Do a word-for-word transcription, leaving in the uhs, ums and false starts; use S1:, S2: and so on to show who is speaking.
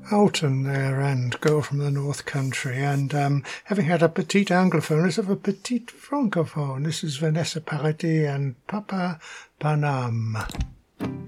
S1: Alton there, and Girl from the North Country. And um, having had a petite anglophone, let's have a petite francophone. This is Vanessa Paradis and Papa Panam.